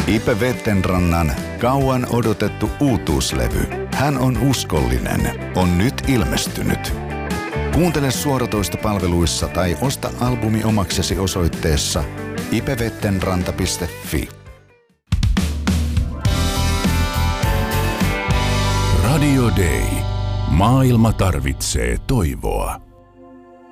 Ipe Vettenrannan kauan odotettu uutuuslevy Hän on uskollinen on nyt ilmestynyt. Kuuntele suoratoistopalveluissa tai osta albumi omaksesi osoitteessa ipevettenranta.fi. Radio Day. Maailma tarvitsee toivoa.